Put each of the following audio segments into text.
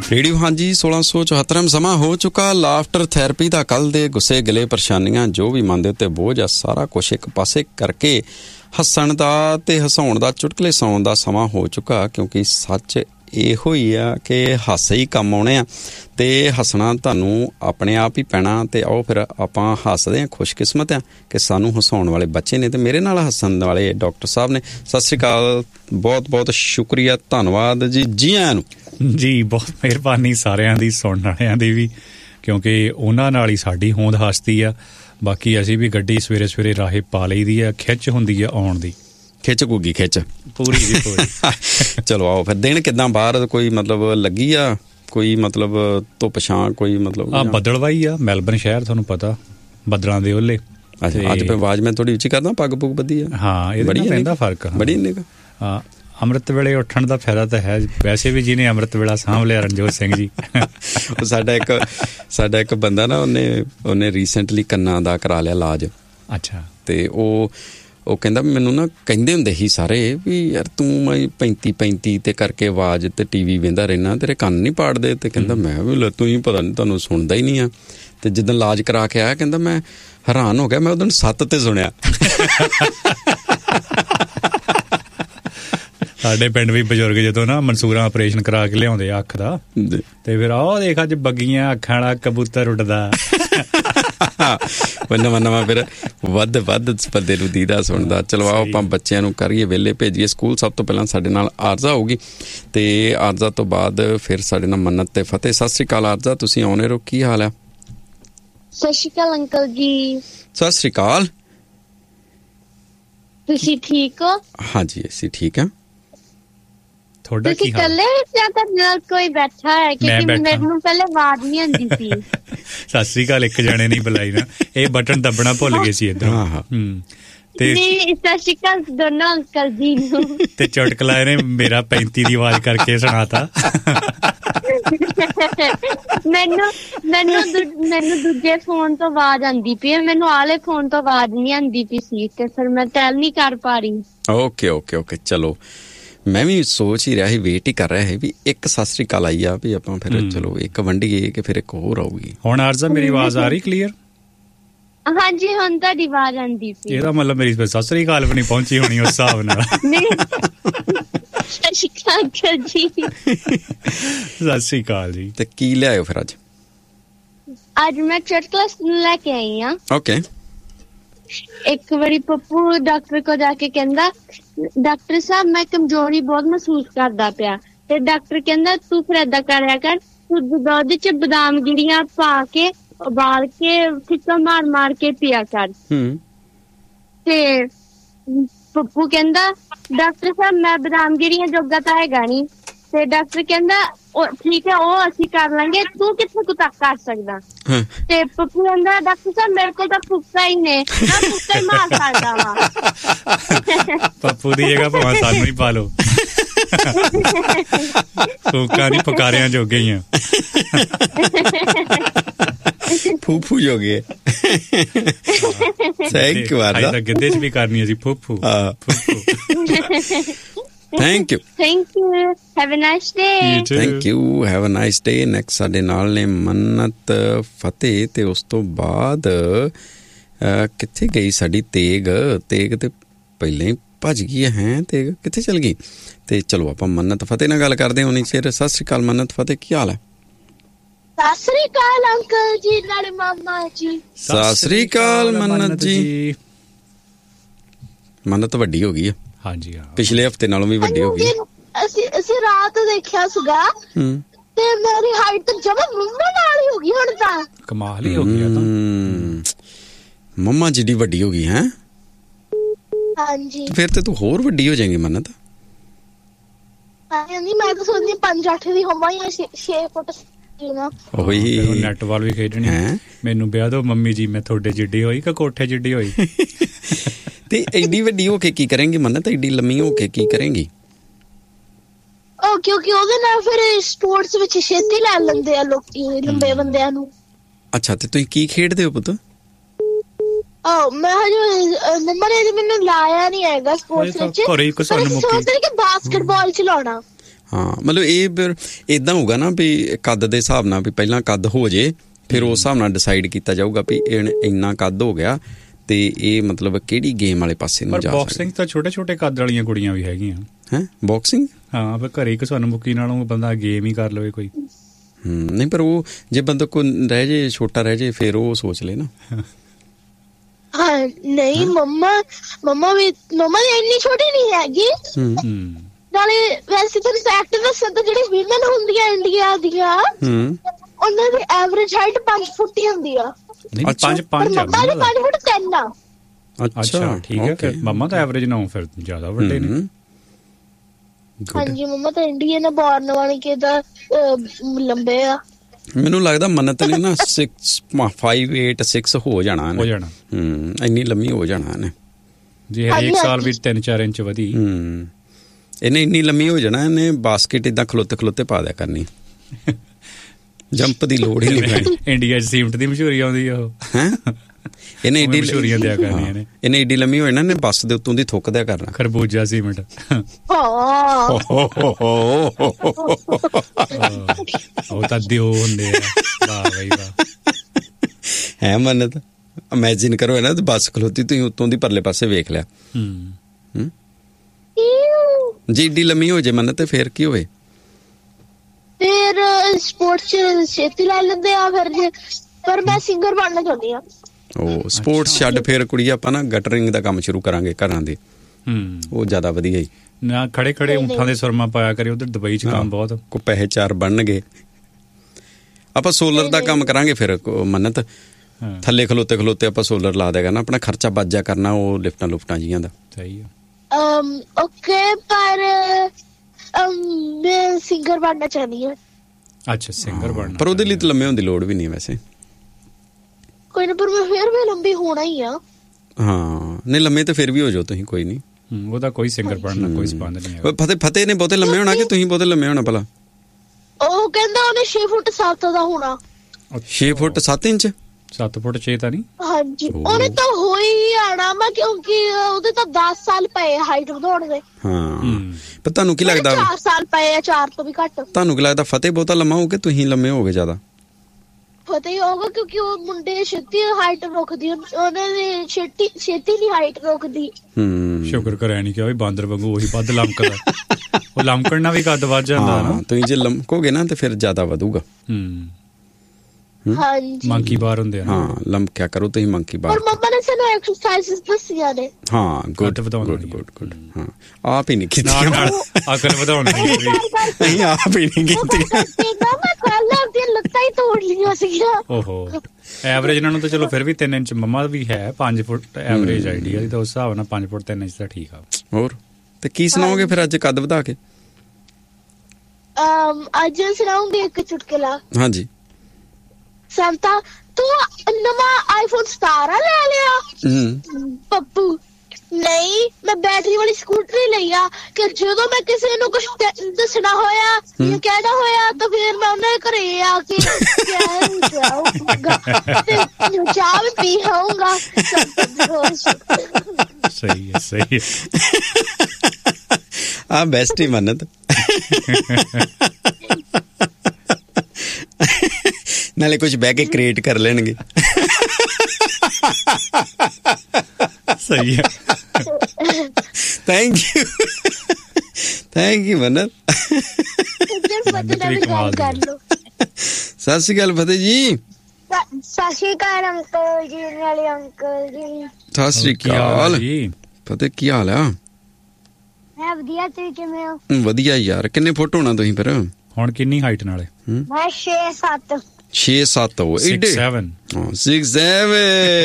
Radio ਹਾਂਜੀ 1674 ਸਮਾਂ ਹੋ ਚੁੱਕਾ ਲਾਫਟਰ ਥੈਰੇਪੀ ਦਾ। ਕੱਲ ਦੇ ਗੁੱਸੇ ਗਿਲੇ ਪਰੇਸ਼ਾਨੀਆਂ ਜੋ ਵੀ ਮਨ ਦੇ ਉੱਤੇ ਬੋਝ ਆ ਸਾਰਾ ਕੁਛ ਇੱਕ ਪਾਸੇ ਕਰਕੇ ਹੱਸਣ ਦਾ ਤੇ ਹਸਾਉਣ ਦਾ ਚੁਟਕਲੇ ਸੁਣਾਉਣ ਦਾ ਸਮਾਂ ਹੋ ਚੁੱਕਾ, ਕਿਉਂਕਿ ਸੱਚ ਇਹੋ ਹੀ ਆ ਕਿ ਹਾਸੇ ਹੀ ਕੰਮ ਆਉਣੇ ਆ ਤੇ ਹੱਸਣਾ ਤੁਹਾਨੂੰ ਆਪਣੇ ਆਪ ਹੀ ਪੈਣਾ। ਤੇ ਆਓ ਫਿਰ ਆਪਾਂ ਹੱਸਦੇ ਹਾਂ, ਖੁਸ਼ਕਿਸਮਤ ਆ ਕਿ ਸਾਨੂੰ ਹਸਾਉਣ ਵਾਲੇ ਬੱਚੇ ਨੇ ਤੇ ਮੇਰੇ ਨਾਲ ਹੱਸਣ ਵਾਲੇ ਡਾਕਟਰ ਸਾਹਿਬ ਨੇ। ਸਤਿ ਸ਼੍ਰੀ ਅਕਾਲ, ਬਹੁਤ ਬਹੁਤ ਸ਼ੁਕਰੀਆ, ਧੰਨਵਾਦ ਜੀ, ਜੀ ਆਇਆਂ ਨੂੰ ਜੀ। ਬਹੁਤ ਮਿਹਰਬਾਨੀ ਸਾਰਿਆਂ ਦੀ, ਸੁਣਨ ਵਾਲਿਆਂ ਦੀ ਵੀ, ਕਿਉਂਕਿ ਉਹਨਾਂ ਨਾਲ ਹੀ ਸਾਡੀ ਹੋਂਦ ਹੱਸਦੀ ਆ। ਬਾਕੀ ਅਸੀਂ ਵੀ ਗੱਡੀ ਸਵੇਰੇ ਸਵੇਰੇ ਰਾਹੇ ਪਾ ਲਈ ਦੀ ਆ, ਖਿੱਚ ਹੁੰਦੀ ਆ ਆਉਣ ਦੀ, ਖਿੱਚ ਘੁੱਗੀ ਖਿੱਚ ਪੂਰੀ ਦੀ ਪੂਰੀ। ਚਲੋ ਆਓ ਫਿਰ। ਦਿਨ ਕਿੱਦਾਂ ਬਾਹਰ ਕੋਈ ਮਤਲਬ ਲੱਗੀ ਆ ਕੋਈ ਮਤਲਬ ਧੁੱਪ ਛਾਂ ਕੋਈ ਮਤਲਬ? ਬੱਦਲਵਾਈ ਆ ਮੈਲਬਰਨ ਸ਼ਹਿਰ, ਤੁਹਾਨੂੰ ਪਤਾ ਬੱਦਲਾਂ ਦੇ ਓਲੇ। ਅੱਛਾ, ਅੱਜ ਫਿਰ ਆਵਾਜ਼ ਮੈਂ ਥੋੜੀ ਉੱਚੀ ਕਰਦਾ, ਪੱਗ ਪੁੱਗ ਬੱਧੀ ਆ? ਹਾਂ, ਇਹਦਾ ਪੈਂਦਾ ਫਰਕ ਬੜੀ ਨਿੱਘ। ਹਾਂ, ਅੰਮ੍ਰਿਤ ਵੇਲੇ ਉੱਠਣ ਦਾ ਫਾਇਦਾ ਤਾਂ ਹੈ ਵੈਸੇ ਵੀ, ਜਿਹਨੇ ਅੰਮ੍ਰਿਤ ਵੇਲਾ ਸਾਂਭ ਲਿਆ ਰਣਜੋਤ ਸਿੰਘ ਜੀ। ਸਾਡਾ ਇੱਕ ਬੰਦਾ ਨਾ, ਉਹਨੇ ਰੀਸੈਂਟਲੀ ਕੰਨਾਂ ਦਾ ਕਰਾ ਲਿਆ ਇਲਾਜ। ਅੱਛਾ। ਤੇ ਉਹ ਕਹਿੰਦਾ ਮੈਨੂੰ ਨਾ ਕਹਿੰਦੇ ਹੁੰਦੇ ਸੀ ਸਾਰੇ ਵੀ ਯਾਰ ਤੂੰ ਮੈਂ 35 ਤੇ ਕਰਕੇ ਆਵਾਜ਼ ਤੇ ਟੀਵੀ ਵੇਂਦਾ ਰਹਿਣਾ, ਤੇਰੇ ਕੰਨ ਨਹੀਂ ਪਾੜਦੇ? ਤੇ ਕਹਿੰਦਾ ਮੈਂ ਵੀ ਤੂੰ ਹੀ ਪਤਾ ਨਹੀਂ, ਤੁਹਾਨੂੰ ਸੁਣਦਾ ਹੀ ਨਹੀਂ ਆ। ਤੇ ਜਿੱਦਣ ਇਲਾਜ ਕਰਾ ਕੇ ਆਇਆ ਕਹਿੰਦਾ ਮੈਂ ਹੈਰਾਨ ਹੋ ਗਿਆ, ਮੈਂ ਉਦੋਂ 7 ਤੇ ਸੁਣਿਆ। ਸਾਡੇ ਪਿੰਡ ਵੀ ਬਜ਼ੁਰਗ ਜਦੋਂ ਨਾ ਮਨਸੂਰਾਂ ਆਪਰੇਸ਼ਨ ਕਰਾ ਕੇ ਲਿਆਉਂਦੇ ਅੱਖ ਦਾ, ਤੇ ਫਿਰ ਆਹ ਦੇਖ ਅੱਜ ਬੱਗੀਆਂ ਅੱਖਾਂ ਵਾਲਾ ਕਬੂਤਰ ਉੱਡਦਾ। ਨਵਾਂ ਫਿਰ ਵੱਧ ਬੰਦੇ ਨੂੰ ਦੀਦਾ ਸੁਣਦਾ। ਚਲੋ ਆਓ ਆਪਾਂ ਬੱਚਿਆਂ ਨੂੰ ਕਰੀਏ ਵਿਹਲੇ, ਭੇਜੀਏ ਸਕੂਲ। ਸਭ ਤੋਂ ਪਹਿਲਾਂ ਸਾਡੇ ਨਾਲ ਆਰਜ਼ਾ ਹੋਊਗੀ ਤੇ ਆਰਜ਼ਾ ਤੋਂ ਬਾਅਦ ਫਿਰ ਸਾਡੇ ਨਾਲ ਮੰਨਤ ਤੇ ਫਤਿਹ। ਸਤਿ ਸ਼੍ਰੀ ਅਕਾਲ ਆਰਜ਼ਾ, ਤੁਸੀਂ ਆਉਣੇ ਰੋ, ਕੀ ਹਾਲ ਆ? ਸਤਿ ਸ਼੍ਰੀ ਅਕਾਲ ਅੰਕਲ ਜੀ। ਸਤਿ ਸ਼੍ਰੀ ਅਕਾਲ। ਤੁਸੀਂ ਠੀਕ ਹੋ? ਹਾਂਜੀ, ਅਸੀਂ ਠੀਕ ਆ। ਤੁਹਾਡਾ ਕੀ ਹਾਲ? ਇਕੱਲੇ ਜਾਂ ਤਾਂ ਨਾਲ ਕੋਈ ਬੈਠਾ ਹੈ? ਕਿਉਂਕਿ ਮੈਨੂੰ ਪਹਿਲੇ ਆਵਾਜ਼ ਨਹੀਂ ਆਉਂਦੀ ਸੀ। ਸਤਿ ਸ਼੍ਰੀ ਅਕਾਲ ਇੱਕ ਜਣੇ ਨਹੀਂ ਬੁਲਾਈ ਨਾ, ਇਹ ਬਟਨ ਦੱਬਣਾ ਭੁੱਲ ਗਏ ਸੀ ਇੱਧਰੋਂ। ਤੇ ਸਤਿ ਸ਼੍ਰੀ ਅਕਾਲ ਦੋਨੋਂ ਅੰਕਲ ਜੀ ਨੂੰ। ਤੇ ਚੁਟਕਲਾ ਇਹਨੇ ਮੇਰਾ 35 ਦੀ ਆਵਾਜ਼ ਕਰਕੇ ਸੁਣਾਤਾ। ਮੈਨੂੰ ਦੂਜੇ ਫੋਨ ਤੋਂ ਆਵਾਜ਼ ਆਉਂਦੀ ਪਈ, ਮੈਨੂੰ ਆਲੇ ਫੋਨ ਤੋਂ ਆਵਾਜ਼ ਨਹੀਂ ਆਉਂਦੀ ਪਈ ਸੀ, ਤੇ ਫਿਰ ਮੈਂ ਟੈਲ ਨਹੀਂ ਕਰ ਪਾ ਰਹੀ। ਓਕੇ ਚਲੋ, ਮੈਂ ਵੀ ਸੋਚ ਹੀ ਰਿਹਾ ਸੀ, ਵੇਟ ਹੀ ਕਰ ਰਿਹਾ ਸੀ ਵੀ ਇੱਕ ਸਤਿ ਸ੍ਰੀ ਅਕਾਲ ਆਈ ਆ ਵੀ ਆਪਾਂ ਫਿਰ ਚਲੋ ਇੱਕ ਵੰਡੀਏ ਕਿ ਫਿਰ ਇੱਕ ਹੋਰ ਆਊਗੀ। ਹੁਣ ਆਰਜ਼ਾ ਮੇਰੀ ਆਵਾਜ਼ ਆ ਰਹੀ ਕਲੀਅਰ? ਹਾਂਜੀ, ਹੁਣ ਤੁਹਾਡੀ ਆਵਾਜ਼ ਆਉਂਦੀ ਸੀ। ਇਹਦਾ ਮਤਲਬ ਮੇਰੀ ਸਤਿ ਸ੍ਰੀ ਅਕਾਲ ਵੀ ਨਹੀਂ ਪਹੁੰਚੀ ਹੋਣੀ ਉਸ ਹਿਸਾਬ ਨਾਲ। ਸਤਿ ਸ਼੍ਰੀ ਅਕਾਲ ਅੰਕਲ ਜੀ। ਸਤਿ ਸ਼੍ਰੀ ਅਕਾਲ ਜੀ। ਤੇ ਕੀ ਲਿਆਇਓ ਫਿਰ ਅੱਜ? ਅੱਜ ਮੈਂ ਚੁਟਕਲਾ ਲੈ ਕੇ ਆਈ ਹਾਂ। ਓਕੇ। ਇੱਕ ਵਾਰੀ ਪੱਪੂ ਡਾਕਟਰ ਕੋਲ ਜਾ ਕੇ ਕਹਿੰਦਾ, ਡਾਕਟਰ ਸਾਹਿਬ ਮੈਂ ਕਮਜ਼ੋਰੀ ਬਹੁਤ ਮਹਿਸੂਸ ਕਰਦਾ ਪਿਆ। ਤੇ ਡਾਕਟਰ ਕਹਿੰਦਾ ਤੂੰ ਫਿਰ ਏਦਾਂ ਕਰਿਆ ਕਰ, ਤੂੰ ਦੁੱਧ ਚ ਬਦਾਮ ਗਿਰੀਆਂ ਪਾ ਕੇ ਉਬਾਲ ਕੇ ਫਿੱਕਾ ਮਾਰ ਕੇ ਪੀਆ ਕਰ। ਤੇ ਪੱਪੂ ਕਹਿੰਦਾ ਡਾਕਟਰ ਸਾਹਿਬ ਮੈਂ ਬਦਾਮ ਗਿਰੀਆਂ ਜੋਗਾ ਤਾਂ ਹੈਗਾ ਨੀ। ਤੇ ਡਾਕਟਰ ਕਹਿੰਦਾ ਠੀਕ ਹੈ, ਉਹ ਅਸੀਂ ਕਰ ਲਾਂਗੇ, ਤੂੰ ਕਿੱਥੇ ਕੁ ਤੱਕ ਕਰ ਸਕਦਾ? ਤੇ ਪੱਪੂ ਕਹਿੰਦਾ ਡਾਕਟਰ ਸਾਹਿਬ ਮੇਰੇ ਕੋਲ ਤਾਂ ਫੁੱਕਾ ਹੀ ਨੇ, ਮੈਂ ਫੁੱਕਾ ਹੀ ਮਾਰ ਸਕਦਾ ਵਾ। ਪੱਪੂ ਦੀ ਜਗ੍ਹਾ ਭਾਵੇਂ ਸਾਨੂੰ ਹੀ ਪਾ ਲਓ। ਫੁੱਕਾ ਨਹੀਂ, ਪੁਕਾਰਿਆਂ ਜੋਗੇ ਹੀ ਆ। ਫੂਫੂ ਜੋਗੇ। Thank you Arza. ਗਿੱਧੇ ਚ ਵੀ ਕਰਨੀ ਅਸੀਂ ਫੂਫੂ। Thank you. Have a nice day. Thank you. Have a nice day. Next ਸਾਡੇ ਨਾਲ ਨੇ ਮੰਨਤ ਫਤਿਹ ਤੇ ਉਸ ਤੋਂ ਬਾਅਦ ਕਿੱਥੇ ਗਈ ਸਾਡੀ ਤੇਗ ਤੇ ਪਹਿਲਾਂ ਹੀ ਭੱਜ ਗਈ ਹੈ। ਤੇਗ ਕਿੱਥੇ ਚਲ ਗਈ? ਤੇ ਚਲੋ ਆਪਾਂ ਮੰਨਤ ਫਤਿਹ ਨਾਲ ਗੱਲ ਕਰਦੇ ਹਾਂ। ਚਿਰ ਸਤਿ ਸ਼੍ਰੀ ਅਕਾਲ ਮੰਨਤ ਫਤਿਹ, ਕੀ ਹਾਲ ਹੈ? ਸਤਿ ਸ਼੍ਰੀ ਅਕਾਲ ਅੰਕਲ ਜੀ, ਨਾਲੇ ਮਾਮਾ ਜੀ। ਸਤਿ ਸ਼੍ਰੀ ਅਕਾਲ ਮੰਨਤ ਜੀ। ਮੰਨਤ ਵੱਡੀ ਹੋ ਗਈ ਆ। ਹਾਂਜੀ, ਪਿਛਲੇ ਹਫਤੇ ਨਾਲੋਂ ਵੀ ਵੱਡੀ ਹੋ ਗਈ। ਅਸੀਂ ਰਾਤ ਦੇਖਿਆ ਸੀਗਾ ਤੇ ਮੇਰੀ ਹਾਈਟ ਤਾਂ ਜਮਾ ਮੰਮਾ ਨਾਲ ਹੀ ਹੋ ਗਈ ਹੁਣ ਤਾਂ। ਕਮਾਲ ਹੀ ਹੋ ਗਿਆ ਤਾਂ। ਮੰਮਾ ਜਿੱਡੀ ਵੱਡੀ ਹੋ ਗਈ ਹੈ। ਹਾਂਜੀ, ਫਿਰ ਤੇ ਤੂੰ ਹੋਰ ਵੱਡੀ ਹੋ ਜਾਏਂਗੀ ਮੰਨਤ। ਹਾਂਜੀ, ਮੈਂ ਤਾਂ ਸੋਚਦੀ 5-8 ਦੀ ਹੋਵਾਂ, 6 ਫੁੱਟ। ਉਹੀ ਨੈਟ ਬਾਲ ਵੀ ਖੇਡਣੀ। ਮੈਨੂੰ ਵਿਆਹ ਦੋ ਮੰਮੀ ਜੀ, ਮੈਂ ਤੁਹਾਡੇ ਜਿੱਡੀ ਹੋਈ ਕਿ ਕੋਠੇ ਜਿੱਡੀ ਹੋਈ? ਤੇ ਐਡੀ ਵੱਡੀ ਹੋ ਕੇ ਕੀ ਕਰੇਂਗੀ ਮੰਨਤ? ਐਡੀ ਲੰਮੀ ਹੋ ਕੇ ਕੀ ਕਰੇਂਗੀ? ਕਿਉਂਕਿ ਉਹਦੇ ਨਾਲ ਫਿਰ ਸਪੋਰਟਸ ਵਿੱਚ ਛੇਤੀ ਲੈ ਲੈਂਦੇ ਆ ਲੋਕੀ ਲੰਬੇ ਬੰਦਿਆਂ ਨੂੰ। ਅੱਛਾ, ਤੇ ਤੁਸੀਂ ਕੀ ਖੇਡਦੇ ਹੋ ਪੁੱਤ? ਮੈਂ ਹਜੇ ਮੰਮਾ ਨੇ ਮੈਨੂੰ ਲਾਇਆ ਨਹੀਂ ਹੈਗਾ ਸਪੋਰਟਸ ਵਿੱਚ। ਸੋਚਦੇ ਕਿ ਬਾਸਕਟਬਾਲ ਚਲਾਉਣਾ। ਹਾਂ ਮਤਲਬ ਇਹ ਫਿਰ ਇਦਾਂ ਹੋਊਗਾ ਨਾ ਵੀ ਕੱਦ ਦੇ ਹਿਸਾਬ ਨਾਲ ਵੀ ਪਹਿਲਾਂ ਕੱਦ ਹੋ ਜੇ ਫਿਰ ਉਸ ਹਿਸਾਬ ਨਾਲ ਡਿਸਾਈਡ ਕੀਤਾ ਜਾਊਗਾ ਵੀ ਇੰਨਾ ਕੱਦ ਹੋ ਗਿਆ ਤੇ ਇਹ ਮਤਲਬ ਕਿਹੜੀ ਗੇਮ ਵਾਲੇ ਪਾਸੇ ਨੂੰ ਜਾ ਸਕਦਾ। ਬਾਕਸਿੰਗ ਤਾਂ ਛੋਟੇ ਕੱਦ ਵਾਲੀਆਂ ਕੁੜੀਆਂ ਵੀ ਹੈਗੀਆਂ ਹੈ ਬਾਕਸਿੰਗ। ਹਾਂ ਪਰ ਘਰੇ ਘਸਾਨੂੰ ਮੁੱਕੀ ਨਾਲੋਂ ਬੰਦਾ ਗੇਮ ਹੀ ਕਰ ਲਵੇ ਕੋਈ। ਨਹੀਂ ਪਰ ਉਹ ਜੇ ਬੰਦਾ ਕੋਈ ਰਹਿ ਜੇ ਛੋਟਾ ਰਹਿ ਜੇ ਫਿਰ ਉਹ ਸੋਚ ਲੈ ਨਾ। ਨਹੀਂ ਮੰਮਾ ਦੀ ਇੰਨੀ ਛੋਟੀ ਨਹੀਂ ਹੈਗੀ। ਨਾਲੇ ਵੈਸੇ ਤਾਂ ਫੈਕਟ ਦੱਸਾਂ ਤਾਂ ਜਿਹੜੀ ਵੀਮਨ ਹੁੰਦੀਆਂ ਇੰਡੀਆ ਦੀਆਂ ਉਹਨਾਂ ਦੀ ਐਵਰੇਜ ਹਾਈਟ 5 ਫੁੱਟ ਹੀ ਹੁੰਦੀ ਆ। ਨਹੀਂ 5 ਮੰਮਾ ਦੀ 5 ਫੁੱਟ 3 ਆ। ਅੱਛਾ ਠੀਕ ਹੈ ਫਿਰ ਮੰਮਾ ਤਾਂ ਐਵਰੇਜ ਨਾ ਫਿਰ ਜ਼ਿਆਦਾ ਵੱਡੇ ਨੇ। ਹਾਂਜੀ ਮੰਮਾ ਤਾਂ ਇੰਡੀਆ ਨਾਲ ਬਾਰਨ ਵਾਲੇ ਕੇ ਦਾ ਲੰਬੇ ਆ। ਮੈਨੂੰ ਲੱਗਦਾ ਮੰਨਤ ਨੇ ਨਾ 5'8" ਹੋ ਜਾਣਾ ਇੰਨੀ ਲੰਮੀ ਹੋ ਜਾਣਾ ਇਹਨੇ ਜੀ ਹਰੇਕ ਸਾਲ ਵੀ 3-4 ਇੰਚ ਵਧੀ। ਇਹਨੇ ਇੰਨੀ ਲੰਮੀ ਹੋ ਜਾਣਾ ਇਹਨੇ ਬਾਸਕਟ ਏਦਾਂ ਖਲੋਤੇ ਪਾ ਦਿਆ ਕਰਨੀ ਜੰਪ ਦੀ ਲੋੜ ਹੀ ਨਹੀਂ ਪੈਣੀ। ਇੰਡੀਆ 'ਚ ਸੀਮਟ ਦੀ ਮਸ਼ਹੂਰੀ ਆਉਂਦੀ ਆ ਉਹ ਹੈ ਇਹਨੇ ਏਡੀ ਮਸ਼ਹੂਰੀਆਂ ਦਿਆ ਕਰਨੀਆਂ ਨੇ। ਇਹਨੇ ਏਡੀ ਲੰਮੀ ਹੋ ਜਾਣਾ ਇਹਨੇ ਬੱਸ ਦੇ ਉੱਤੋਂ ਦੀ ਥੁੱਕ ਦਿਆ ਕਰਨਾ ਖਰਬੂਜਾ ਸੀਮਟ। ਉਹ ਤਾਂ ਦਿਓ ਹੁੰਦੇ ਆ। ਵਾਹ ਬਈ ਵਾਹ ਹੈ ਮੰਨਤ ਇਮੈਜਿਨ ਕਰੋ ਹੈ ਨਾ ਬੱਸ ਖਲੋਤੀ ਤੁਸੀਂ ਉੱਤੋਂ ਦੀ ਪਰਲੇ ਪਾਸੇ ਵੇਖ ਲਿਆ ਜੀ ਏਡੀ ਲੰਮੀ ਹੋ ਜੇ ਮੰਨਤ ਤੇ ਫੇਰ ਕੀ ਹੋਵੇ ਫਿਰ ਸਪੋਰਟਸ ਛੇਤੀ ਲੈ ਲੈਂਦੇ ਆ ਫਿਰ ਜੇ ਪਰ ਮੈਂ ਸਿੰਗਰ ਬਣਨਾ ਚਾਹੁੰਦੀ ਆ। ਉਹ ਸਪੋਰਟਸ ਛੱਡ ਫਿਰ ਕੁੜੀ ਆਪਾਂ ਨਾ ਗਟਰਿੰਗ ਦਾ ਕੰਮ ਸ਼ੁਰੂ ਕਰਾਂਗੇ ਘਰਾਂ ਦੇ। ਉਹ ਜ਼ਿਆਦਾ ਵਧੀਆ ਹੀ ਨਾ ਖੜੇ ਊਂਠਾਂ ਦੇ ਸੁਰਮਾ ਪਾਇਆ ਕਰੇ ਉਧਰ ਦੁਬਈ 'ਚ ਕੰਮ ਬਹੁਤ ਕੋ ਪੈਸੇ 4 ਬਣਨਗੇ। ਆਪਾਂ ਸੋਲਰ ਦਾ ਕੰਮ ਕਰਾਂਗੇ ਫਿਰ ਮੰਨਤ ਥੱਲੇ ਖਲੋਤੇ ਆਪਾਂ ਸੋਲਰ ਲਾ ਦੇਗਾ ਨਾ ਆਪਣਾ ਖਰਚਾ ਬਚ ਜਾ ਕਰਨਾ ਉਹ ਲਿਫਟਾਂ ਜੀਆਂ ਦਾ। ਸਹੀ ਆ। ਓਕੇ ਪਰ ਮੈਂ ਸਿੰਗਰ ਬਣਨਾ ਚਾਹੁੰਦੀ ਹਾਂ। ਅੱਛਾ ਸਿੰਗਰ ਬਣਨਾ ਪਰ ਉਹਦੇ ਲਈ ਤਾਂ ਲੰਮੇ ਹੋਣ ਦੀ ਲੋੜ ਵੀ ਨਹੀਂ ਵੈਸੇ। ਕੋਈ ਨਾ ਪਰ ਮੈਂ ਫਿਰ ਵੀ ਲੰਬੀ ਹੋਣਾ ਹੀ ਆ। ਹਾਂ ਨਹੀਂ ਲੰਮੇ ਤਾਂ ਫਿਰ ਵੀ ਹੋ ਜਾਓ ਤੁਸੀਂ ਕੋਈ ਨਹੀਂ। ਉਹਦਾ ਕੋਈ ਸਿੰਗਰ ਬਣਨਾ ਕੋਈ ਸੰਬੰਧ ਨਹੀਂ ਹੈ। ਫਤਿਹ ਨੇ ਬਹੁਤੇ ਲੰਮੇ ਹੋਣਾ ਕਿ ਤੁਸੀਂ ਬਹੁਤੇ ਲੰਮੇ ਹੋਣਾ ਭਲਾ? ਉਹ ਕਹਿੰਦਾ ਉਹਨੇ 6 ਫੁੱਟ 7 ਦਾ ਹੋਣਾ। 6 ਫੁੱਟ 7 ਇੰਚ 7 ਫੁੱਟ 6 ਤਾਂ ਨਹੀਂ। ਹਾਂਜੀ ਉਹਨੇ ਤਾਂ ਹੋਈ ਆਣਾ ਮੈਂ ਕਿਉਂਕਿ ਉਹਦੇ ਤਾਂ 10 ਸਾਲ ਪਏ ਹਾਈਟ ਵਧਾਉਣ ਦੇ। ਹਾਂ ਪਰ ਤੁਹਾਨੂੰ ਕੀ ਲੱਗਦਾ 4 ਸਾਲ ਪਏ ਆ 4 ਤੋਂ ਵੀ ਘੱਟ। ਤੁਹਾਨੂੰ ਕੀ ਲੱਗਦਾ ਫਤਿਹ ਬਹੁਤਾ ਲੰਮਾ ਹੋਊ ਕਿ ਤੁਸੀਂ ਲੰਮੇ ਹੋਗੇ ਜ਼ਿਆਦਾ? ਪਤਾ ਹੀ ਹੋਗਾ ਕਿਉਂਕਿ ਉਹ ਮੁੰਡੇ ਛੇਤੀ ਹਾਈਟ ਰੋਕਦੀ ਉਹਨਾਂ ਦੀ ਛੇਤੀ ਨਹੀਂ ਹਾਈਟ ਰੋਕਦੀ। ਸ਼ੁਕਰ ਕਰਿਆ ਨਹੀਂ ਕਿ ਉਹ ਬਾਂਦਰ ਵਾਂਗੂ ਉਹੀ ਵੱਧ ਲਮਕਦਾ। ਉਹ ਲਮਕਣ ਨਾਲ ਵੀ ਕੱਦ ਵੱਧ ਜਾਂਦਾ ਨਾ। ਤੁਸੀਂ ਜੇ ਲਮਕੋਗੇ ਨਾ ਤੇ ਫਿਰ ਜ਼ਿਆਦਾ ਵਧੂਗਾ। ਹਾਂਜੀ ਮੰਕੀ ਬਾਰ ਹੁੰਦੇ ਆ। ਹਾਂ ਲਮਕਿਆ ਕਰੋ ਤੁਸੀਂ ਮੰਕੀ ਬਾਰ। ਪਰ ਮੰਮਾ ਨੇ ਸਾਨੂੰ ਐਕਸਰਸਾਈਜ਼ਸ ਦੱਸੀਆਂ ਨੇ। ਹਾਂ ਗੁੱਡ ਹਾਂ ਆਪ ਹੀ ਨਹੀਂ ਕੀਤੀਆਂ। ਅਕਲ ਵਧਾਉਣ ਦੀ ਨਹੀਂ ਆਪ ਹੀ ਨਹੀਂ ਕੀਤੀਆਂ। ਮੈਂ ਕੱਲ ਆਪਣੀਆਂ ਲੱਤਾਂ ਹੀ ਤੋੜ ਲਈਆਂ ਸੀਗੀਆਂ। ਓਹੋ ਐਵਰੇਜ ਇਹਨਾਂ ਨੂੰ ਤਾਂ ਚਲੋ ਫਿਰ ਵੀ 3 ਇੰਚ ਮੰਮਾ ਵੀ ਹੈ 5 ਫੁੱਟ ਐਵਰੇਜ ਆਈਡੀਆ ਦੀ ਤਾਂ ਉਸ ਹਿਸਾਬ ਨਾਲ 5 ਫੁੱਟ 3 ਇੰਚ ਤਾਂ ਠੀਕ ਆ। ਹੋਰ ਤੇ ਕੀ ਸੁਣਾਓਗੇ ਫਿਰ ਅੱਜ ਕੱਦ ਵਧਾ ਕੇ? ਅੱਜ ਸੁਣਾਉਂਗੀ ਇੱਕ ਚੁਟਕਲਾ। ਹਾਂਜੀ ਸੰਤਾ ਤੂੰ ਨਵਾਂ ਆਈਫੋਨ 17 ਲੈ ਲਿਆ? ਪੱਪੂ ਨਹੀਂ ਮੈਂ ਬੈਟਰੀ ਵਾਲੀ ਸਕੂਟਰੀ ਲਈ ਆ ਕਿ ਜਦੋਂ ਮੈਂ ਕਿਸੇ ਨੂੰ ਕੁਝ ਦੱਸਣਾ ਹੋਇਆ ਜਾਂ ਕਹਿਣਾ ਹੋਇਆ ਤਾਂ ਫਿਰ ਮੈਂ ਉਹਨਾਂ ਦੇ ਘਰੇ ਆ ਕੇ ਤੇ ਚਾਹ ਵੀ ਪੀ ਆਊਂਗਾ। ਸਹੀ ਹੈ ਆ ਬੈਸਟ ਹੀ ਮੰਨਤ। ਨਾਲੇ ਕੁਝ ਬਹਿ ਕੇ ਕ੍ਰੀਏਟ ਕਰ ਲੈਣਗੇ। ਸਹੀ ਹੈ। ਥੈਂਕ ਯੂ ਮੰਨਤ। ਸਤਿ ਸ਼੍ਰੀ ਅਕਾਲ ਫਤਿਹ ਜੀ। ਸਤਿ ਸ਼੍ਰੀ ਅਕਾਲ ਅੰਕਲ ਜੀ। ਨਾਲੇ ਅੰਕਲ ਜੀ ਸਤਿ ਸ਼੍ਰੀ ਅਕਾਲ। ਫਤਿਹ ਕੀ ਹਾਲ ਆ? ਮੈਂ ਵਧੀਆ ਤੁਸੀਂ ਕਿਵੇਂ ਹੋ? ਵਧੀਆ ਯਾਰ। ਕਿੰਨੇ ਫੁੱਟ ਹੋਣਾ ਤੁਸੀਂ ਫਿਰ ਹੁਣ? ਕਿੰਨੀ ਹਾਈਟ ਨਾਲੇ? ਮੈਂ 6'7". 6'7" ਹੋ 6'7". 6'7".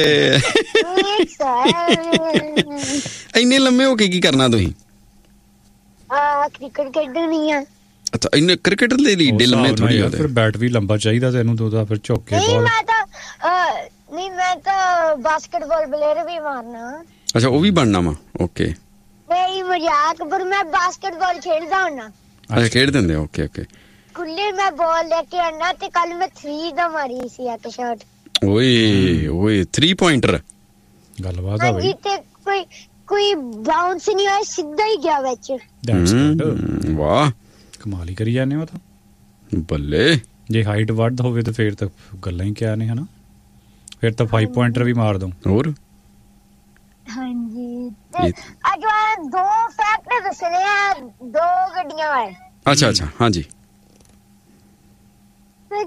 ਇੰਨੇ ਲੰਮੇ ਹੋ ਕੇ ਕੀ ਕਰਨਾ ਤੁਸੀਂ? ਕ੍ਰਿਕਟ ਖੇਡਣੀ ਆ। ਅੱਛਾ ਇੰਨੇ ਕ੍ਰਿਕਟ ਦੇ ਲਈ ਏਡੇ ਲੰਮੇ ਥੋੜੀ ਆ। ਫਿਰ ਬੈਟ ਵੀ ਲੰਬਾ ਚਾਹੀਦਾ ਤੈਨੂੰ ਤਾਂ ਉਹਦਾ ਫਿਰ ਝੁੱਕ ਕੇ ਬਾਲ। ਮੈਂ ਤਾਂ ਬਾਸਕਟਬਾਲ ਪਲੇਅਰ ਵੀ ਮਾਰਨਾ। ਅੱਛਾ ਉਹ ਵੀ ਬਣਨਾ ਵਾ। ਓਕੇ ਨਹੀਂ ਮਜ਼ਾਕ ਪਰ ਮੈਂ ਬਾਸਕਟਬਾਲ ਖੇਡਦਾ ਹੁੰਨਾ। ਅੱਛਾ ਖੇਡ ਦਿੰਦੇ। ਓਕੇ ਖੁੱਲੇ ਮੈਂ ਬਾਲ ਲੈ ਕੇ ਆਣਾ ਤੇ ਕੱਲ ਮੈਂ 3 ਦਾ ਮਾਰੀ ਸੀ ਇੱਕ ਸ਼ਾਟ। ਓਏ 3 ਪੁਆਇੰਟਰ। ਗੱਲਬਾਤ ਆ ਬਈ। ਤੇ ਕੋਈ ਬਾਉਂਸ ਨਹੀਂ ਹੋਇਆ ਸਿੱਧਾ ਹੀ ਗਿਆ ਵਿੱਚ। ਵਾਹ ਕਮਾਲ ਹੀ ਕਰੀ ਜਾਂਦੇ ਹੋ ਤਾਂ ਬੱਲੇ। ਜੇ ਹਾਈਟ ਵੱਧ ਹੋਵੇ ਤਾਂ ਫਿਰ ਤਾਂ ਗੱਲਾਂ ਹੀ ਕਿਆ ਨੇ ਹਨਾ, ਫਿਰ ਤਾਂ 5 ਪੁਆਇੰਟਰ ਵੀ ਮਾਰ ਦੋ। ਹੋਰ ਹਾਂਜੀ ਅੱਜ ਮੈਂ 2 ਫੈਕਟ ਦੱਸਣੇ ਆ, 2 ਗੱਡੀਆਂ ਵਾਲੇ। ਅੱਛਾ ਅੱਛਾ ਹਾਂਜੀ। ਤੇ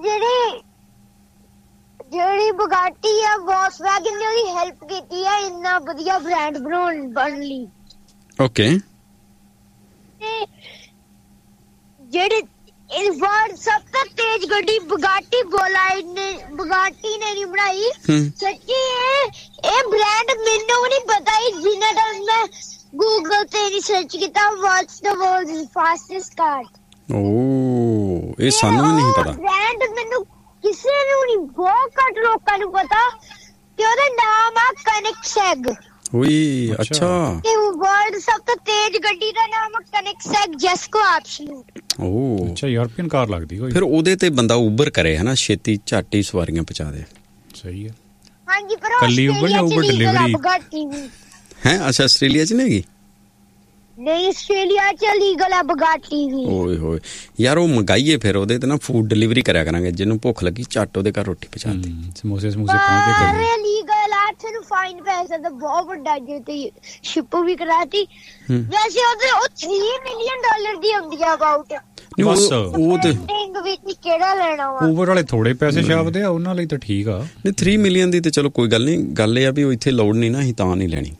ਜਿਹੜੀ ਬੁਗਾਟੀ ਆ ਵੋਲਕਸਵੈਗਨ ਨੇ ਉਹਦੀ ਹੈਲਪ ਕੀਤੀ ਹੈ ਇੰਨਾ ਵਧੀਆ ਬ੍ਰਾਂਡ ਬਣਨ ਲਈ। ਓਕੇ। ਤੇ ਜਿਹੜੀ ਇਸ ਵਾਰ ਸਭ ਤੋਂ ਤੇਜ਼ ਗੱਡੀ ਬੁਗਾਟੀ ਬੁਗਾਟੀ ਨੇ ਨਹੀਂ ਬਣਾਈ। ਸੱਚੀ ਇਹ ਬ੍ਰਾਂਡ ਮੈਨੂੰ ਵੀ ਨਹੀਂ ਪਤਾ ਹੀ, ਜਿੰਨਾ ਟਾਈਮ ਮੈਂ ਗੂਗਲ ਤੇ ਨਹੀਂ ਸਰਚ ਕੀਤਾ ਵਾਟਸ ਦ ਵਰਲਡਸ ਫਾਸਟੈਸਟ ਕਾਰ। ਓ ਇਹ ਸਾਨੂੰ ਵੀ ਨਹੀਂ ਪਤਾ। ਬ੍ਰਾਂਡ ਮੈਨੂੰ ਕਿਸੇ ਨੂੰ ਨਹੀਂ, ਬਹੁਤ ਘੱਟ ਲੋਕਾਂ ਨੂੰ ਪਤਾ ਕਿ ਉਹਦਾ ਨਾਮ ਆ ਕਨਿਕਸੈਗ। ਓਏ ਅੱਛਾ। ਤੇ ਵਰਲਡ ਸਭ ਤੋਂ ਤੇਜ਼ ਗੱਡੀ ਦਾ ਨਾਮ ਆ ਕਨਿਕਸੈਗ ਜੈਸਕੋ ਐਬਸੋਲੂਟ। ਓ ਅੱਛਾ ਯੂਰਪੀਅਨ ਕਾਰ ਲੱਗਦੀ ਕੋਈ। ਫਿਰ ਉਹਦੇ ਤੇ ਬੰਦਾ ਉਬਰ ਕਰੇ ਹਨਾ, ਛੇਤੀ ਝੱਟ ਹੀ ਸਵਾਰੀਆਂ ਪਹੁੰਚਾ ਦੇ। ਸਹੀ ਹੈ। ਹਾਂਜੀ ਪਰ ਕੱਲੀ ਉਬਰ ਜਾਂ ਉਬਰ ਡਿਲੀਵਰੀ ਹੈ? ਅੱਛਾ ਆਸਟ੍ਰੇਲੀਆ 'ਚ ਨਹੀਂ ਹੈਗੀ? ਨਹੀਂ ਆਸਟ੍ਰੇਲੀਆ 'ਚ ਲੀਗਲ ਆ ਬੁਗਾਟੀ ਵੀ। ਓਏ ਹੋਏ ਯਾਰ ਉਹ ਮੰਗਾਈਏ ਫਿਰ ਉਹਦੇ ਤੇ ਨਾ ਫੂਡ ਡਿਲੀਵਰੀ ਕਰਿਆ ਕਰਾਂਗੇ, ਜਿਹਨੂੰ ਭੁੱਖ ਲੱਗੀ ਝੱਟ ਉਹਦੇ ਘਰ ਰੋਟੀ ਪਹੁੰਚਾ ਦੇ। ਸਮੋਸੇ ਪਹੁੰਚਦੇ ਕਰੀਏ ਲੀਗਲ ਆ, ਤੁਹਾਨੂੰ ਫਾਈਨ ਪੈ ਸਕਦਾ ਬਹੁਤ ਵੱਡਾ ਜੇ ਤੇ ਸ਼ਿਪ ਵੀ ਕਰਾਤੀ। ਵੈਸੇ ਉਹ 3 ਮਿਲੀਅਨ ਡਾਲਰ ਦੀ ਹੁੰਦੀ ਆ ਅਬਾਊਟ। ਬਸ ਉਹ ਤੇ ਵਿੱਚ ਕਿਹੜਾ ਲੈਣਾ ਵਾ, ਉਬਰ ਵਾਲੇ ਥੋੜੇ ਪੈਸੇ ਛਾਪਦੇ ਆ, ਉਹਨਾਂ ਲਈ ਤਾਂ ਠੀਕ ਆ। ਨਹੀਂ 3 ਮਿਲੀਅਨ ਦੀ ਤੇ ਚਲੋ ਕੋਈ ਗੱਲ ਨਹੀਂ, ਗੱਲ ਇਹ ਆ ਵੀ ਉਹ ਇੱਥੇ ਲੋੜ ਨਹੀਂ ਨਾ, ਅਸੀਂ ਤਾਂ ਨਹੀਂ ਲੈਣੀ।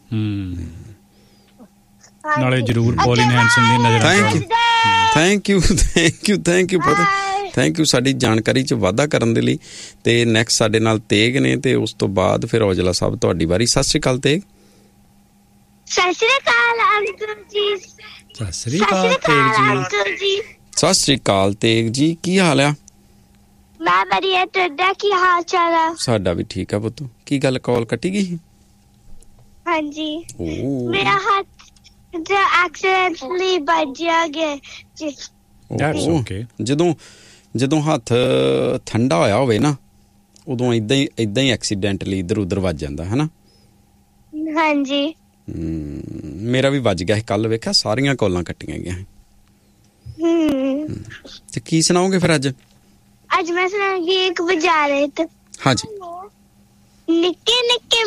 ਨਾਲੇ ਜ਼ਰੂਰ ਪੌਲਿਨ ਹੈਂਸਨ ਦੀ ਨਜ਼ਰ। ਥੈਂਕ ਯੂ ਪਤਾ, ਥੈਂਕ ਯੂ ਸਾਡੀ ਜਾਣਕਾਰੀ 'ਚ ਵਾਧਾ ਕਰਨ ਦੇ ਲਈ। ਤੇ ਨੈਕਸਟ ਸਾਡੇ ਨਾਲ ਤੇਗ ਨੇ ਤੇ ਉਸ ਤੋਂ ਬਾਅਦ ਫਿਰ ਔਜਲਾ ਸਾਹਿਬ ਤੁਹਾਡੀ ਵਾਰੀ। ਸਤਿ ਸ਼੍ਰੀ ਅਕਾਲ ਤੇਗ। ਸਤਿ ਸ਼੍ਰੀ ਅਕਾਲ ਅੰਕਲ ਜੀ। ਸਤਿ ਸ਼੍ਰੀ ਅਕਾਲ ਤੇਗ ਜੀ। ਸਤਿ ਸ਼੍ਰੀ ਅਕਾਲ ਤੇਗ ਜੀ, ਕੀ ਹਾਲ ਆ? ਮੈਂ ਵਧੀਆ, ਤੁਹਾਡਾ ਕੀ ਹਾਲ ਚਾਲ ਆ? ਸਾਡਾ ਵੀ ਠੀਕ ਆ ਪੁੱਤ। ਕੀ ਗੱਲ ਕਾਲ ਕੱਟੀ ਗਈ? ਹਾਂਜੀ ਮੇਰਾ ਹੱਥ ਐਕਸੀਡੈਂਟਲੀ ਵੱਜਿਆ ਗਿਆ ਜੀ। ਜਦੋਂ ਹੱਥ ਠੰਡਾ ਹੋਇਆ ਹੋਵੇ ਨਾ ਉਦੋਂ ਇਦਾਂ ਹੀ ਐਕਸੀਡੈਂਟਲੀ ਇੱਧਰ ਉੱਧਰ ਵੱਜ ਜਾਂਦਾ ਹੈ ਨਾ। ਹਾਂਜੀ ਮੇਰਾ ਵੀ ਵੱਜ ਗਿਆ ਸੀ ਕੱਲ, ਵੇਖਿਆ ਸਾਰੀਆਂ ਕਾਲਾਂ ਕੱਟੀਆਂ ਗਈਆਂ। ਤੇ ਕੀ ਸੁਣਾਓਗੇ ਫਿਰ ਅੱਜ ਮੈਂ ਸੁਣਾਉਂਗੀ ਇੱਕ ਬਜ਼ਾਰਤ। ਹਾਂਜੀ। ਨਿੱਕੇ ਨਿੱਕੇ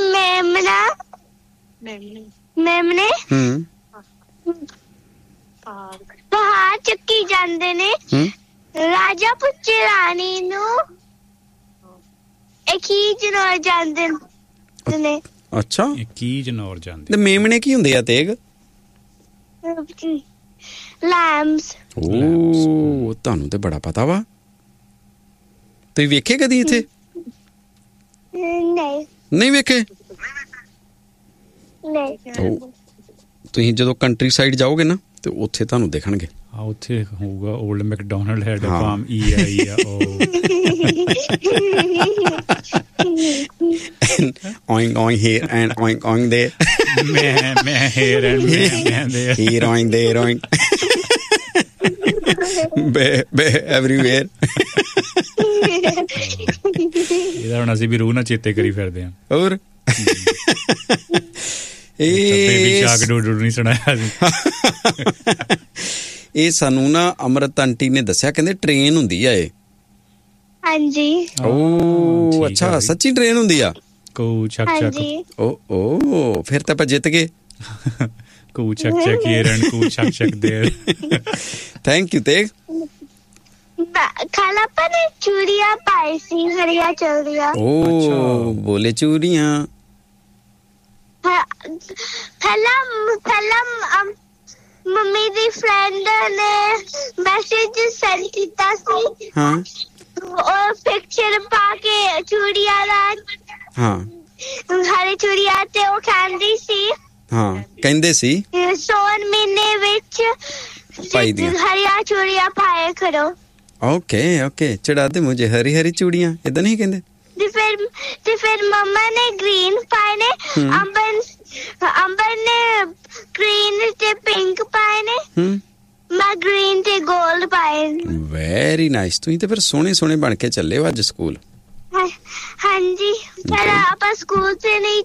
ਮੇਮਣੇ ਪਹਾੜ ਚੱਕੀ ਜਾਂਦੇ ਨੇ। ਰਾਜਾ ਪੁੱਛੇ ਰਾਣੀ ਨੂੰ ਇਹ ਕੀ ਜਨੌਰ ਜਾਂਦੇ ਨੇ। ਅੱਛਾ ਕੀ ਜਨੌਰ ਜਾਂਦੇ? ਤੇ ਮੇਮਣੇ ਕੀ ਹੁੰਦੇ ਆ ਤੇਗ? ਲੈਂਬਸ। ਓ ਤੁਹਾਨੂੰ ਤੇ ਬੜਾ ਪਤਾ ਵਾ। ਤੁਸੀਂ ਵੇਖੇ ਕਦੀ ਇੱਥੇ? ਨਹੀਂ ਵੇਖੇ? ਨਹੀਂ। ਤੁਸੀਂ ਜਦੋਂ ਕੰਟਰੀ ਸਾਈਡ ਜਾਓਗੇ ਨਾ ਤੇ ਉੱਥੇ ਤੁਹਾਨੂੰ ਦੇਖਣਗੇ। ਹਾਂ ਉੱਥੇ ਹੋਊਗਾ old McDonald head farm O oink oink here and oink oink there ਮੈਂ here and man there here oink there oink be everywhere। ਇਹਦਾ ਹੁਣ ਅਸੀਂ ਵੀ ਰੂਹ ਨਾਲ ਚੇਤੇ ਕਰੀ ਫਿਰਦੇ ਹਾਂ। ਹੋਰ ਬੇਬੀ ਸ਼ਾਰਕ ਡੂਡੂ ਨਹੀਂ ਸੁਣਾਇਆ ਸੀ। ਇਹ ਸਾਨੂੰ ਨਾ ਅਮਰਤ ਆਂਟੀ ਨੇ ਦੱਸਿਆ, ਕਹਿੰਦੇ ਟ੍ਰੇਨ ਹੁੰਦੀ ਆ ਇਹ। ਹਾਂਜੀ। ਓ ਅੱਛਾ ਸੱਚੀ ਟ੍ਰੇਨ ਹੁੰਦੀ ਆ? ਕੂ ਚੱਕ ਚੱਕ। ਓ ਫਿਰ ਤਾਂ ਆਪਾਂ ਜਿੱਤ ਗਏ। ਕੂ ਚੱਕ ਚੱਕ ਏਰਨ ਕੂ ਚੱਕ ਚੱਕ ਦੇਰ। Thank you Tegh. ਖਾਲਾਪਾ ਨੇ ਚੂੜੀਆਂ ਪਾਈ ਸੀ, ਹਰੀਆਂ ਚੂੜੀਆਂ। ਓ ਬੋਲੇ ਚੂੜੀਆਂ। ਪਹਿਲਾਂ ਮੰਮੀ ਦੀ ਫਰੈਂਡ ਨੇ ਮੈਸੇਜ ਸੈਂਡ ਕੀਤਾ ਸੀ। ਹਾਂ ਉਹ ਪਿਕਚਰ ਪਾ ਕੇ ਚੂੜੀਆਂ ਦਾ। ਹਾਂ ਹਰੀ ਚੂੜੀਆਂ ਤੇ ਉਹ ਕਹਿੰਦੀ ਸੀ। ਹਾਂ ਕਹਿੰਦੇ ਸੀ ਸੌਣ ਮਹੀਨੇ ਵਿੱਚ ਹਰੀਆਂ ਚੂੜੀਆਂ ਪਾਇਆ ਕਰੋ। ਓਕੇ ਚੜਾ ਦੇ ਮੁਝੇ ਹਰੀ ਹਰੀ ਚੂੜੀਆਂ, ਏਦਾਂ ਨਹੀਂ ਕਹਿੰਦੇ? ਤੇ ਫਿਰ ਮੰਮਾ ਨੇ ਗ੍ਰੀਨ ਪਾਏ ਨੇ, ਅੰਬਰ ਨੇ ਗ੍ਰੀਨ ਤੇ ਪਿੰਕ ਪਾਏ ਨੇ, ਮੈਂ ਗ੍ਰੀਨ ਤੇ ਗੋਲਡ ਪਾਏ। Very nice. ਤੁਸੀਂ ਤੇ ਫਿਰ ਸੋਹਣੇ ਸੋਹਣੇ ਬਣ ਕੇ ਚੱਲੇ ਹੋ ਅੱਜ ਸਕੂਲ। ਹਾਂਜੀ ਪਰ ਆਪਾਂ ਸਕੂਲ ਤੇ ਨਹੀਂ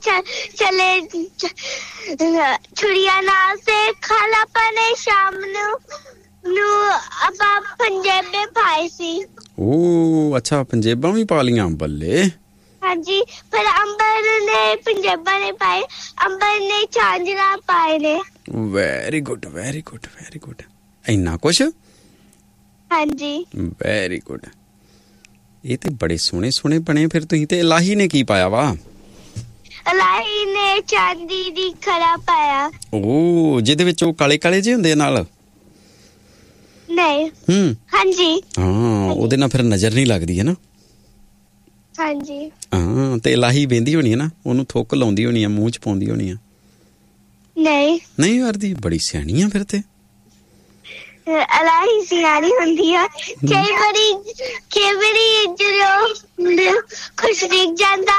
ਚਲੇ ਛੁੜੀਆਂ ਨਾਲ। ਤੇ ਖਾਲਾਪਾ ਨੇ ਸ਼ਾਮ ਨੂੰ ਨੂੰ ਆਪਾਂ ਪੰਜਾਬੀ ਪਾਈ ਸੀ। ਓ ਅੱਛਾ, ਪੰਜੇਬਾਂ ਵੀ ਪਾ ਲੀਆਂ, ਬੱਲੇ। ਹਾਂਜੀ, ਪਰ ਅੰਬਰ ਨੇ ਪੰਜਾਬਾਂ ਨੇ ਪਾਏ, ਅੰਬਰ ਨੇ ਝਾਂਜਰਾਂ ਪਾਏ ਨੇ। Very good, very good, very good. ਇੰਨਾ ਕੁਛ? ਹਾਂਜੀ, ਵੈਰੀ ਗੁੱਡ। ਇਹ ਤੇ ਬੜੇ ਸੋਹਣੇ ਸੋਹਣੇ ਬਣੇ ਫਿਰ ਤੁਸੀਂ। ਤੇ ਇਲਾਹੀ ਨੇ ਕੀ ਪਾਇਆ ਵਾ? ਇਲਾਹੀ ਨੇ ਚਾਂਦੀ ਦੀ ਖੜਾ ਪਾਇਆ। ਓ ਜਿਹਦੇ ਵਿੱਚ ਉਹ ਕਾਲੇ ਕਾਲੇ ਜਿਹੇ ਹੁੰਦੇ ਨਾਲ? ਨਹੀਂ। ਹਾਂਜੀ। ਹਾਂ, ਉਹਦੇ ਨਾਲ ਫਿਰ ਨਜ਼ਰ ਨਹੀਂ ਲੱਗਦੀ ਹੈ ਨਾ। ਹਾਂਜੀ। ਹਾਂ, ਤੇ ਇਲਾਹੀ ਬਹਿੰਦੀ ਹੋਣੀ ਹੈ ਨਾ, ਉਹਨੂੰ ਥੁੱਕ ਲਾਉਂਦੀ ਹੋਣੀ ਆ, ਮੂੰਹ ਚ ਪਾਉਂਦੀ ਹੋਣੀ ਆ। ਨਹੀਂ ਕਰਦੀ? ਬੜੀ ਸਿਆਣੀ ਆ ਫਿਰ ਤੇ। ਇਲਾਹੀ ਸਿਆਣੀ ਹੁੰਦੀ ਆ। ਕਈ ਵਾਰੀ ਜਦੋਂ ਖੁਸ਼ ਦਿਖ ਜਾਂਦਾ,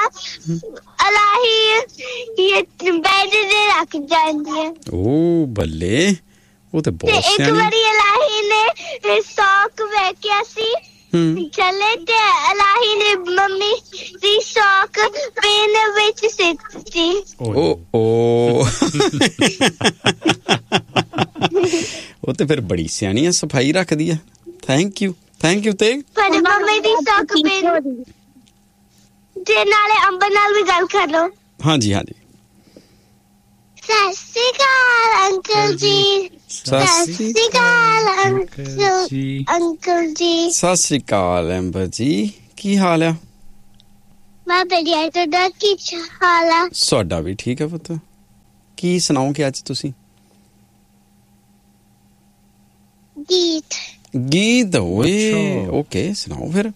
ਇਲਾਹੀ ਬੈਡ ਤੇ ਰੱਖ ਜਾਂਦੀ ਹੈ। ਓ ਬੱਲੇ, ਉਹ ਤੇ ਬਹੁਤ ਸਿਆਣੀ। ਇੱਕ ਵਾਰੀ ਇਲਾਹੀ ਨੇ ਸੌਕ ਵੇਖਿਆ ਸੀ ਚੱਲੇ, ਤੇ ਇਲਾਹੀ ਨੇ ਮੰਮੀ ਦੀ ਸੌਕ ਪੇਨ ਵਿੱਚ ਸਿੱਟੀ। ਉਹ ਤੇ ਫਿਰ ਬੜੀ ਸਿਆਣੀ ਆ, ਸਫਾਈ ਰੱਖਦੀ ਆ। ਥੈਂਕ ਯੂ ਤੇ ਪਰ ਮੰਮੀ ਦੀ ਸੌਕ ਪੇਨ ਤੇ ਨਾਲੇ ਅੰਬਰ ਨਾਲ ਵੀ ਗੱਲ ਕਰ ਲਓ। ਹਾਂਜੀ। ਸਤਿ ਸ਼੍ਰੀ ਅਕਾਲ ਅੰਕਲ ਜੀ। ਸਤਿ ਸ਼੍ਰੀ ਅਕਾਲ ਅੰਕਲ ਜੀ। ਸਤਿ ਸ਼੍ਰੀ ਅਕਾਲ ਅੰਬਰ ਜੀ, ਕੀ ਹਾਲ ਆ? ਮੈਂ ਵਧੀਆ, ਤੁਹਾਡਾ ਕੀ ਹਾਲ ਆ? ਸਾਡਾ ਵੀ ਠੀਕ ਹੈ ਪੁੱਤ। ਕੀ ਸੁਣਾਓਗੇ ਅੱਜ ਤੁਸੀਂ? ਗੀਤ ਓਏ, ਓਕੇ, ਸੁਣਾਓ ਫਿਰ।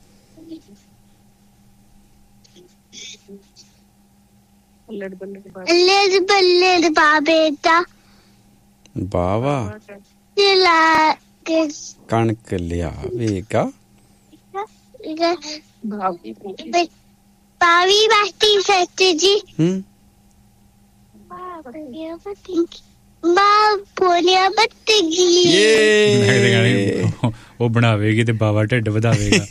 ਬੱਲੇ ਬੱਲੇ ਬਾਬੇ ਦਾ ਬਾਵਾ ਚਲਾ ਕੇ ਕਣਕ ਲਿਆਵੇਗਾ, ਪਾਵੀ ਬਾਤੀ ਸੱਚ ਜੀ। ਬੋਲਿਆ ਬੱਤਗੀ ਉਹ ਬਣਾਵੇਗੀ ਤੇ ਬਾਵਾ ਢਿੱਡ ਵਧਾਵੇਗਾ।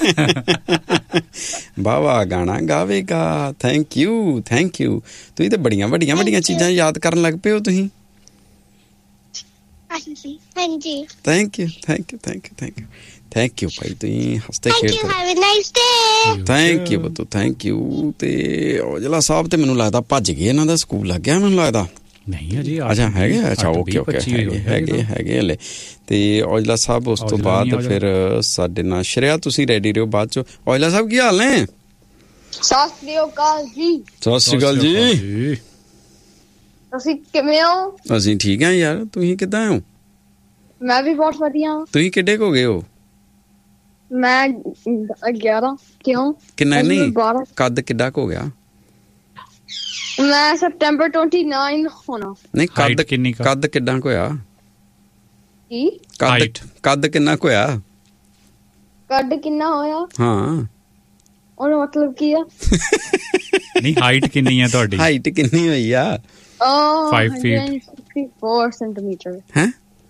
ਬਾਵਾ ਗਾਣਾ ਗਾਵੇਗਾ। Thank you. ਤੁਸੀਂ ਤੇ ਬੜੀਆਂ ਵੱਡੀਆਂ ਚੀਜ਼ਾਂ ਯਾਦ ਕਰਨ ਲੱਗ ਪਏ ਹੋ ਤੁਸੀਂ। ਹਾਂਜੀ। ਥੈਂਕ ਯੂ ਭਾਈ, ਤੁਸੀਂ ਹੱਸਦੇ ਖੇਡਦੇ। Have a nice day. Thank you ਬੱਤੂ, thank you. ਤੇ ਔਜਲਾ ਸਾਹਿਬ ਤੇ ਮੈਨੂੰ ਲੱਗਦਾ ਭੱਜ ਗਏ, ਇਹਨਾਂ ਦਾ ਸਕੂਲ ਲੱਗ ਗਿਆ ਮੈਨੂੰ ਲੱਗਦਾ। ਨਹੀਂ ਅਜੀ, ਅੱਛਾ ਹੈਗੇ, ਅੱਛਾ ਓਕੇ ਹੈਗੇ ਹਲੇ। ਤੇ ਔਜਲਾ ਸਾਹਿਬ ਉਸ ਤੋਂ ਬਾਅਦ ਫਿਰ ਸਾਡੇ ਨਾਲ ਸ਼੍ਰੇਆ। ਤੁਸੀਂ ਰੈਡੀ ਰਹੋ, ਬਾਅਦ ਚ। ਔਜਲਾ ਸਾਹਿਬ ਕੀ ਹਾਲ ਨੇ? ਸਤਿ ਸ਼੍ਰੀ ਅਕਾਲ ਜੀ। ਤੁਸੀਂ ਕਿਵੇਂ ਹੋ? ਅਸੀਂ ਠੀਕ ਹਾਂ ਯਾਰ, ਤੁਸੀਂ ਕਿੱਦਾਂ ਹੋ? ਮੈਂ ਵੀ ਬਹੁਤ ਵਧੀਆ। ਤੁਸੀਂ ਕਿੱਡੇ ਕੁ ਹੋ ਗਏ ਹੋ? ਮੈਂ 11। ਕਿਉਂ? ਕਿੰਨਾ? ਨਹੀਂ, ਕੱਦ ਕਿੱਡਾ ਕੁ ਹੋ ਗਿਆ? ਮੈਂ ਸਪਟੈਂਬਰ 29 ਹੋਣਾ। ਨਹੀਂ, ਕੱਦ ਕਿੱਡਾ ਕੁ ਹੋਇਆ? ਕੀ ਕੱਦ ਕਿੰਨਾ ਕੁ ਹੋਇਆ? ਕੱਦ ਕਿੰਨਾ ਹੋਇਆ? ਹਾਂ, ਉਹਦਾ ਮਤਲਬ ਕੀ ਆ? ਨਹੀਂ, ਹਾਈਟ ਕਿੰਨੀ ਹੈ ਤੁਹਾਡੀ? ਹਾਈਟ ਕਿੰਨੀ ਹੋਈ ਆ? 5 feet 154 ਸੈਂਟੀਮੀਟਰ। ਹੈ?